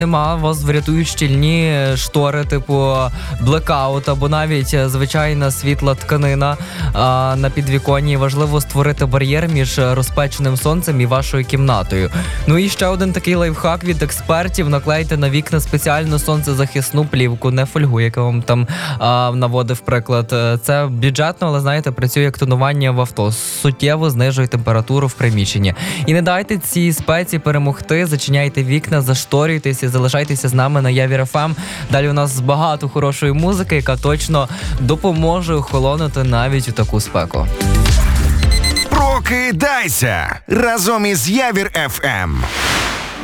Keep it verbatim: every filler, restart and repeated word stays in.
Нема, вас врятують щільні штори, типу блекаут, або навіть звичайна світла тканина а, на підвіконні. Важливо створити бар'єр між розпеченим сонцем і вашою кімнатою. Ну і ще один такий лайфхак від експертів: наклейте на вікна спеціальну сонцезахисну плівку, не фольгу, яка вам там а, наводив приклад. Це бюджетно, але, знаєте, працює як тонування в авто. Суттєво знижує температуру в приміщенні. І не дайте цій спеці перемогти, зачиняйте вікна, зашторюйтеся, залишайтеся з нами на Явір еф ем. Далі у нас багато хорошої музики, яка точно допоможе охолонути навіть у таку спеку. Прокидайся разом із Явір еф ем.